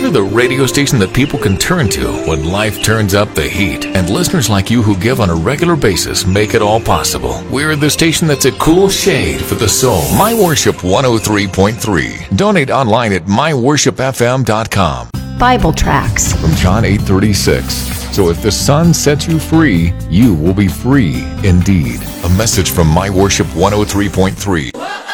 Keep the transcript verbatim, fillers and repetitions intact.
We're the radio station that people can turn to when life turns up the heat. And listeners like you who give on a regular basis make it all possible. We're the station that's a cool shade for the soul. My Worship one oh three point three. Donate online at my worship f m dot com. Bible tracts From John eight thirty-six. So if the Son sets you free, you will be free indeed. A message from My Worship one oh three point three.